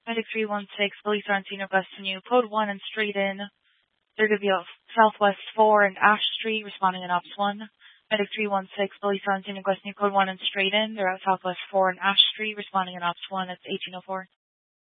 Medic 316, police are on scene requesting you. Code 1 and straight in. They're going to be off Southwest 4 and Ash Street, responding in Ops 1. Medic 316, police are on scene requesting you. Code 1 and straight in. They're at Southwest 4 and Ash Street, responding in Ops 1. It's 1804.